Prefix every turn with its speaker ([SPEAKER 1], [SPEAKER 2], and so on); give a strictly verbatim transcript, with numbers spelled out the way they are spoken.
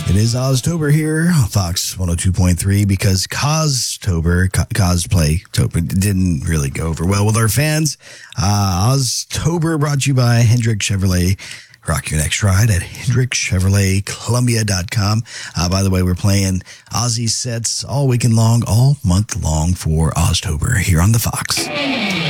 [SPEAKER 1] It is Oztober here on Fox one oh two point three because Coztober, co- cosplay, Tober, didn't really go over well with our fans. Uh, Oztober brought to you by Hendrick Chevrolet. Rock your next ride at hendrick chevrolet columbia dot com. Uh, by the way, we're playing Ozzy sets all weekend long, all month long for Oztober here on the Fox.